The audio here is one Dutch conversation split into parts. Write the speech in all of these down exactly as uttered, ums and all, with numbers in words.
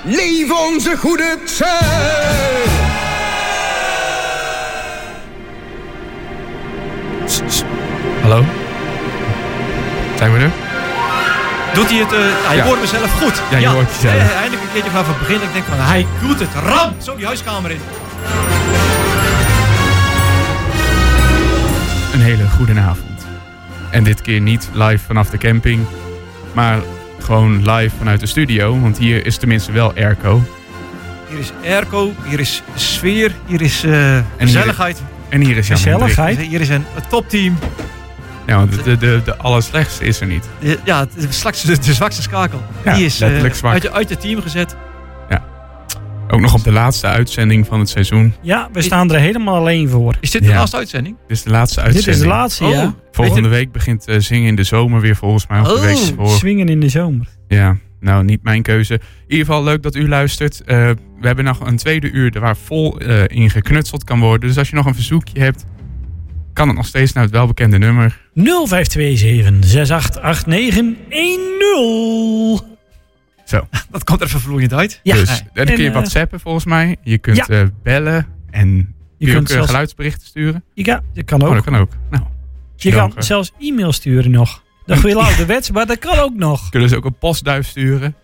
Leef onze goede tijd. Hallo? Zijn we er? Doet hij het? Uh, hij ja. hoort mezelf goed. Ja, je ja. hoort jezelf. Ja, eindelijk een keertje vanaf het begin. Ik denk van, hij doet het. Ram! Zo die huiskamer in. Een hele goede avond. En dit keer niet live vanaf de camping, maar gewoon live vanuit de studio. Want hier is tenminste wel airco. Hier is airco, hier is sfeer, hier is uh, gezelligheid. En hier is Jan gezelligheid. Hier is een, een topteam. Ja, want de, de, de, de allerslechtste is er niet. De, ja, de, de, de zwakste schakel. Ja, die is letterlijk uh, zwak. uit, uit het team gezet. Ja. Ook nog op de laatste uitzending van het seizoen. Ja, we staan er helemaal alleen voor. Is dit de ja. laatste uitzending? Dit is de laatste uitzending. Dit is de laatste, ja. Oh, Volgende week begint uh, Zingen in de Zomer weer volgens mij. Of de week voor. Swingen in de zomer. Ja, nou niet mijn keuze. In ieder geval leuk dat u luistert. Uh, we hebben nog een tweede uur waar vol uh, in geknutseld kan worden. Dus als je nog een verzoekje hebt, kan het nog steeds naar het welbekende nummer. nul vijf twee zeven zes acht acht negen een nul. Zo. Dat komt er vervloeiend uit. Ja. Dus dan kun je uh, whatsappen volgens mij. Je kunt ja. uh, bellen en je, je kunt ook uh, geluidsberichten sturen. Ja, dat kan ook. Oh, dat kan ook. Nou, je kan uh, zelfs e-mail sturen nog. Dat wil je ouderwets, maar dat kan ook nog. Kunnen ze ook een postduif sturen?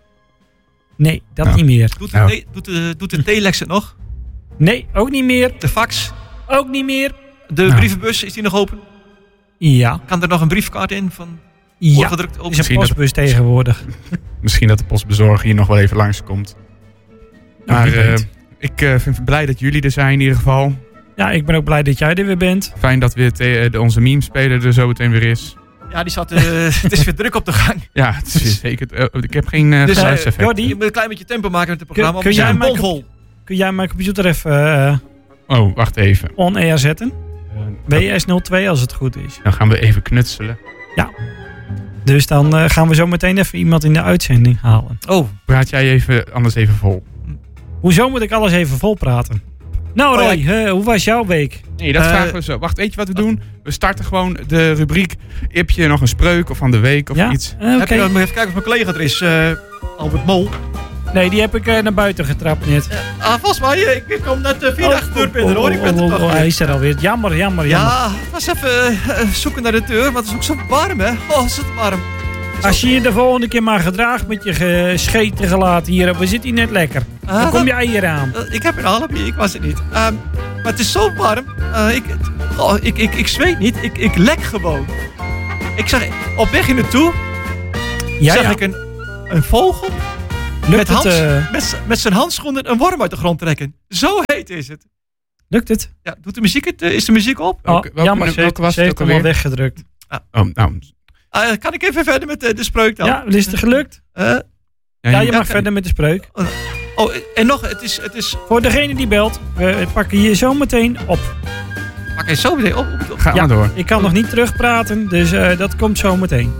Nee, dat nou. niet meer. Doet de, nou. te, doet de, doet de telex het nog? Nee, ook niet meer. De fax? Ook niet meer. De nou. brievenbus, is die nog open? Ja. Kan er nog een briefkaart in van ja. voorgedrukt? Ja, is een postbus dat... tegenwoordig. Misschien dat de postbezorger hier nog wel even langskomt. Nou, maar uh, ik uh, vind het blij dat jullie er zijn in ieder geval. Ja, ik ben ook blij dat jij er weer bent. Fijn dat weer te, de, onze meme-speler er zo meteen weer is. Ja, die zat, uh, het is weer druk op de gang. Ja, het is weer zeker. Uh, ik heb geen uh, dus, geluidseffect. Uh, je moet een klein beetje tempo maken met het programma. Kun, kun, jij, mijn vol. kun jij mijn computer even... Uh, oh, wacht even. On-air zetten? W S nul twee als het goed is. Dan gaan we even knutselen. Ja. Dus dan uh, gaan we zo meteen even iemand in de uitzending halen. Oh. Praat jij even, anders even vol. Hoezo moet ik alles even vol praten? Nou Roy, oh, ja. uh, hoe was jouw week? Nee, dat uh, vragen we zo. Wacht, weet je wat we doen? We starten gewoon de rubriek. Heb je nog een spreuk of van de week of ja? iets? Uh, okay. Heb je, even kijken of mijn collega er is. Uh, Albert Mol. Nee, die heb ik uh, naar buiten getrapt net. Uh, ah, volgens mij, ik, ik kom net uh, via de achterdeur binnen hoor. Ik ben oh, er toch. Oh, hij is er alweer. Jammer, jammer, jammer. Ja, ik was even uh, zoeken naar de deur, want het is ook zo warm hè. Oh, is het warm. Zo. Als je je de volgende keer maar gedraagt met je gescheten gelaten hier, we zitten hier net lekker. Uh, dan kom je eieren aan. Uh, ik heb een alibi, ik was het niet. Um, maar het is zo warm. Uh, ik, oh, ik, ik, ik zweet niet, ik, ik lek gewoon. Ik zag op weg hier naartoe, ja, zag ja. ik een, een vogel met, hands, uh... met, met zijn handschoenen een worm uit de grond trekken. Zo heet is het. Lukt het? Ja, doet de muziek het? Uh, is de muziek op? Oh, welke, welke, jammer, ze heeft, was ze heeft hem al weggedrukt. Ah. Oh, nou... Uh, kan ik even verder met de, de spreuk dan? Ja, is het gelukt? Uh, ja, je, ja, je mag ja, verder met de spreuk. Oh, en nog, het is... Het is... Voor degene die belt, we pakken je zo meteen op. Pak je zo meteen op? op, op. Ga ja, maar door. Ik kan nog niet terugpraten, dus uh, dat komt zo meteen.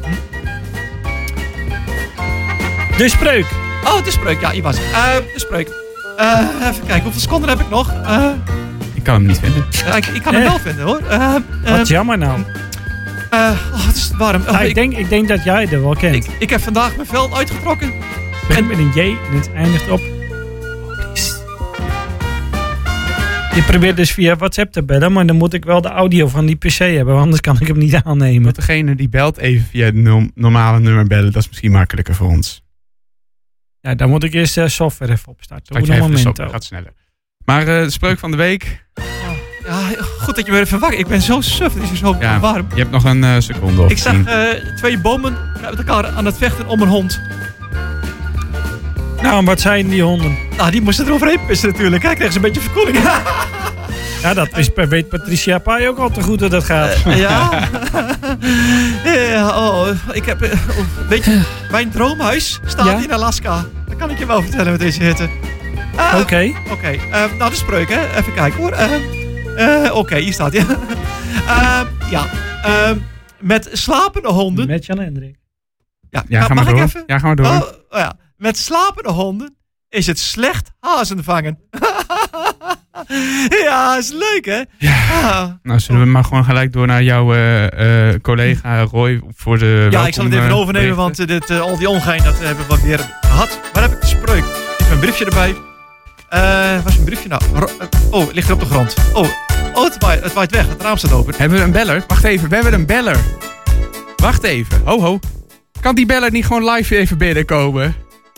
De spreuk. Oh, de spreuk, ja, hier was het. Uh, de spreuk. Uh, even kijken, hoeveel seconden heb ik nog? Uh, ik kan hem niet vinden. Uh, ik, ik kan hem eh. wel vinden, hoor. Uh, uh, Wat jammer nou. Uh, oh, het is warm. Nou, oh, ik, ik, denk, ik denk dat jij er wel kent. Ik, ik heb vandaag mijn vel uitgetrokken. Het begint met een J en het eindigt op... Je probeert dus via WhatsApp te bellen, maar dan moet ik wel de audio van die P C hebben, want anders kan ik hem niet aannemen. Moet degene die belt even via het no- normale nummer bellen, dat is misschien makkelijker voor ons. Ja, dan moet ik eerst uh, software even opstarten. Start je even de software, gaat sneller. Maar uh, de spreuk van de week... Ja, goed dat je me even wakker. Ik ben zo suf, het is zo ja, warm. Je hebt nog een uh, seconde. Ik zag uh, twee bomen met elkaar aan het vechten om een hond. Nou, en wat zijn die honden? Nou, die moesten eroverheen pissen natuurlijk. Hij kreeg ze een beetje verkoeling. Ja, dat is, weet Patricia Pai ook al te goed dat dat gaat. Uh, ja. ja oh, ik heb, uh, weet je, mijn droomhuis staat ja? in Alaska. Dat kan ik je wel vertellen met deze hitte. Uh, Oké. Okay. Oké, okay. uh, nou de spreuk hè. Even kijken hoor. Uh, uh, Oké, okay, hier staat hij. uh, ja, uh, met slapende honden. Met Jan Hendrik. Ja, ja ga maar door. Even? Ja, ga maar door. Oh, oh ja. Met slapende honden is het slecht hazen vangen. Ja, is leuk hè? Ja. Ah. Nou, zullen we maar gewoon gelijk door naar jouw uh, uh, collega Roy voor de Ja, welkom, ik zal het even overnemen, want uh, dit, uh, al die ongein dat uh, hebben we weer gehad. Waar heb ik de spreuk? Ik ben briefje erbij. Uh, was een briefje nou? Ro- oh, het ligt er op de grond. Oh, oh het, waait, het waait weg. Het raam staat open. Hebben we een beller? Wacht even, we hebben een beller. Wacht even. Ho, ho. Kan die beller niet gewoon live even binnenkomen?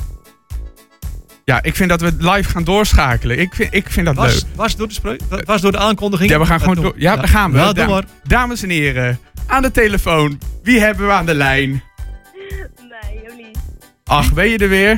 Ja, ik vind dat we live gaan doorschakelen. Ik vind, ik vind dat was, leuk. Was door, de spreuk, was door de aankondiging? Ja, we gaan gewoon door. Ja, daar gaan we. Ja, Da- door. Dames en heren, aan de telefoon. Wie hebben we aan de lijn? Nee, jullie. Ach, ben je er weer?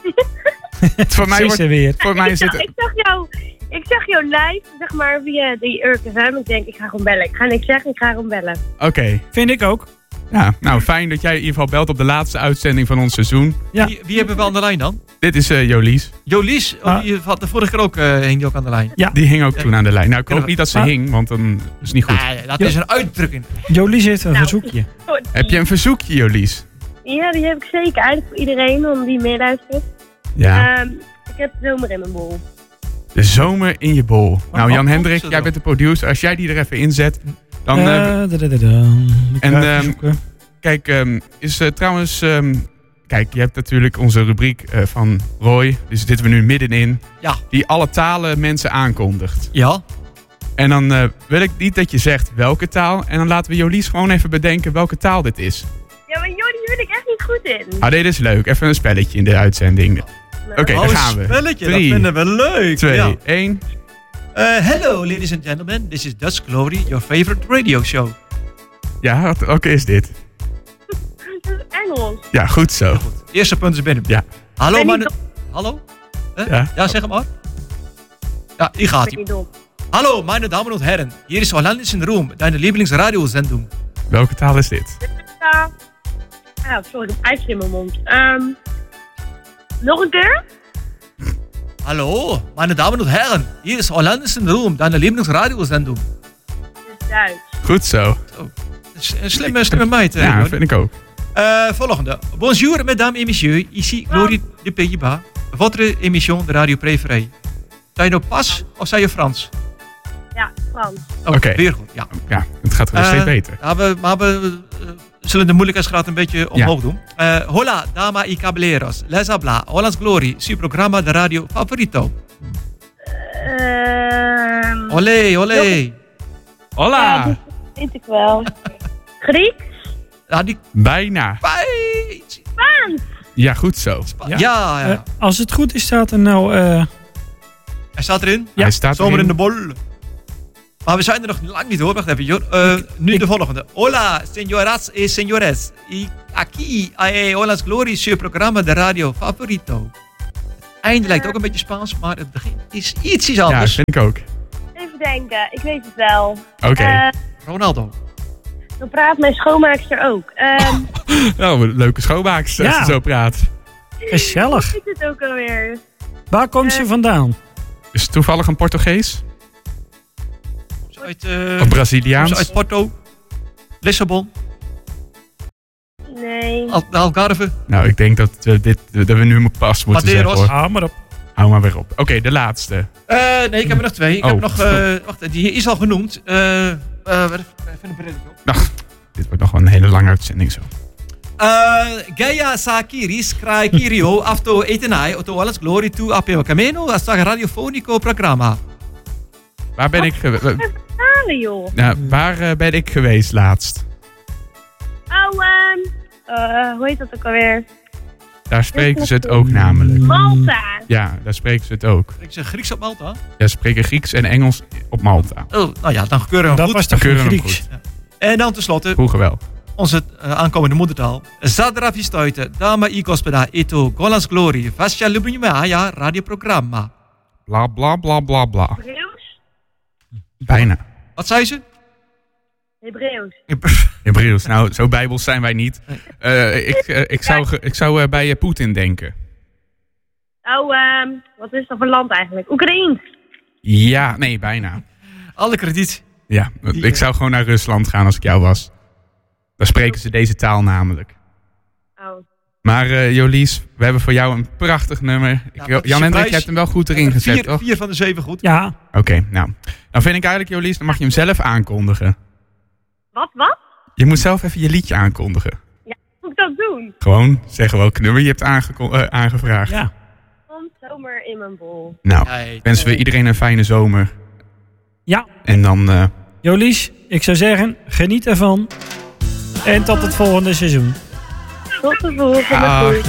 voor mij Ze is wordt, er weer. voor mij ik, zit zag, ik, zag jou, ik zag jou live, zeg maar, via de Urk F M. Ik denk, ik ga gewoon bellen. Ik ga niks zeggen, ik ga gewoon bellen. Oké. Okay. Vind ik ook. Ja, nou fijn dat jij in ieder geval belt op de laatste uitzending van ons seizoen. Ja. Wie, wie hebben we aan de lijn dan? Dit is uh, Jolies. Jolies, oh, Ah. die had de vorige keer ook, uh, hing die ook aan de lijn. Ja. Die hing ook Ja. toen aan de lijn. Nou, ik hoop Ja. niet dat ze Ah. hing, want dan is het niet goed. Nee, dat Ja. is een uitdrukking. Jolie heeft een Nou. verzoekje. Goed. Heb je een verzoekje, Jolies? Ja, die heb ik zeker. Eigenlijk voor iedereen, om die meeluistert. Ja. Ehm, ik heb de zomer in mijn bol. De zomer in je bol. Nou, wat Jan-Hendrik, komt ze jij dan? bent de producer. Als jij die er even inzet, dan... uh, Eh, da, da, da, da. Ik En, ga even ehm, zoeken. Kijk, um, is uh, trouwens... Um, kijk, je hebt natuurlijk onze rubriek uh, van Roy. Dus zitten we nu middenin. Ja. Die alle talen mensen aankondigt. Ja. En dan uh, wil ik niet dat je zegt welke taal. En dan laten we Jolies gewoon even bedenken welke taal dit is. Ja, maar joh, die ben ik echt niet goed in. Ah, dit is leuk. Even een spelletje in de uitzending. Oké, okay, Oh, daar een gaan we. spelletje, Drie, dat vinden we leuk. twee, Ja. één. Uh, hello, ladies and gentlemen. This is Dutch Glory, your favorite radio show. Ja, wat- welke is dit? Dat is Engels. Ja, goed zo. Goed. Eerste punt is binnen. Ja. Hallo, Ben man. niet Hallo? Huh? Ja. Ja, zeg maar. Ja, hier gaat Ik ben hij. niet dom. Hallo, meine Damen und Herren. Hier is Hollandisch in de Room, deine Lieblingsradiosendung. Welke taal is dit? Ja. Ah, sorry, ik heb ijs in mijn mond. Ehm, nog een keer? Hallo, meine Damen und Herren. Hier is Hollandisch in de Room, deine Lieblingsradiosendung. Het is Duits. Goed zo. S- Een slimme, slimme meid. hè, Ja, hoor. vind ik ook. Euh, volgende. Bonjour, mesdames et messieurs. Ici Glory de Pays-Bas. Votre émission de radio préférée. Zijn je nou pas of zijn je Frans? Ja, Frans. Oh, Oké. Weer goed, ja. Ja, het gaat wel steeds Eh, beter. Ja, we, maar we uh, zullen de moeilijkheidsgraad een beetje omhoog doen. Uh, hola, dama y caballeros. Les habla. Hollands Glory. Su programa de radio favorito. Ehm Olé, olé. ja, Hola! dat weet ik wel. Grieks? Ja, die... Bijna. Bij- Spaans? Ja, goed zo. Ja, ja. ja. Eh, als het goed is, staat er nou... eh, Hij staat erin. Ja, Hij staat Zomer erin. in de bol. Maar we zijn er nog lang niet hoor. Wacht even, joh. Uh, nu de volgende. Hola, señoras y señores. Y aquí, eh, Hollands Glory, su programa de radio favorito. Het einde lijkt ook een beetje Spaans, maar het begin is ietsjes Ja, anders. vind ik ook. Even denken, ik weet het wel. Oké. Eh, Ronaldo. dan praat mijn schoonmaakster ook. Ehm Nou, een leuke schoonmaakster als Ja. je zo praat. gezellig. Hoe is het ook alweer? Waar komt ze vandaan? Is het toevallig een Portugees? Ze uit, uh, Of Braziliaans? ze uit Porto. Lissabon. Nee. Al- Algarve. Nou, ik denk dat we, dit, dat we nu pas moeten Madeiros. zeggen hoor. Ah, maar op. Hou maar weer op. Oké, de laatste. Uh, nee, ik heb er nog twee. Ik Oh. heb nog... Uh, wacht, die is al genoemd. Uh, uh, even een brilletje op. Nou, dit wordt nog wel een hele lange uitzending zo. Uh, Gaia Sakiris, Krai Kirio, Afto Etenai, Otto Hollands Glory to Apeo Camino, als een radiofonico programma. Waar ben ik, gewe- Vertalen, joh. nou, waar eh, ben ik geweest laatst? Oh, ehm eh, hoe heet dat ook alweer? Daar spreken ze het ook namelijk. Malta. Ja, daar spreken ze het ook. Ik zeg Grieks op Malta. Ja, ze spreken Grieks en Engels op Malta. Oh, nou ja, dan keuren we hem Dat goed. was toch Dan keuren we hem Grieks? goed. En dan tenslotte Vroeger wel. onze uh, aankomende moedertaal. Zadra Vistoite, Dama i Gospoda, Eto, Hollands Glory, Vasja Lubunjuma, ja, radioprogramma. Bla bla bla bla bla. Hebreeuws? Bijna. Wat zei ze? Hebreeuws. Hebreeuws. Nou, zo bijbels zijn wij niet. Eh, ik, eh, ik zou, ge- ik zou eh, bij eh, Poetin denken. Oh, ehm wat is dat voor land eigenlijk? Oekraïens. Ja, nee, bijna. Alle krediet. Ja, ik zou gewoon naar Rusland gaan als ik jou was. Daar spreken ze deze taal namelijk. Oh. Maar uh, Jolies, we hebben voor jou een prachtig nummer. Ik, Ja, wat is Jan je Hendrik, prijs? je hebt hem wel goed erin gezet, Vier, toch? vier van de zeven goed. Ja, Oké, nou. Dan vind ik eigenlijk, Jolies, dan mag je hem zelf aankondigen. Wat, wat? Je moet zelf even je liedje aankondigen. Hoe moet ik dat doen? Gewoon zeggen welk nummer je hebt aangeko- uh, aangevraagd. ja. Want zomer in mijn bol. Nou, Kijk. wensen we iedereen een fijne zomer. Ja, En dan... eh, Jolies, ik zou zeggen, geniet ervan. En tot het volgende seizoen. Tot de volgende. Ah. Doei.